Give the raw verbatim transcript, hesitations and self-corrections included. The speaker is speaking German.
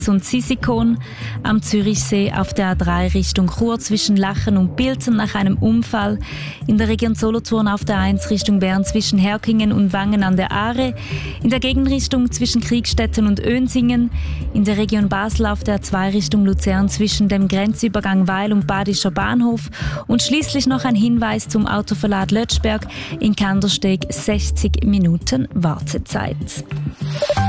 und Sisikon, am Zürichsee auf der A drei Richtung Chur zwischen Lachen und Bilten nach einem Unfall, in der Region Solothurn auf der eins Richtung Bern zwischen Herkingen und Wangen an der Aare, in der Gegenrichtung zwischen Kriegstetten und Önsingen, in der Region Basel auf der zwei Richtung Luzern zwischen dem Grenzübergang Weil und Badischer Bahnhof und schließlich noch ein Hinweis zum Autoverlad Lötschberg in Kandersteg, sechzig Minuten Wartezeit.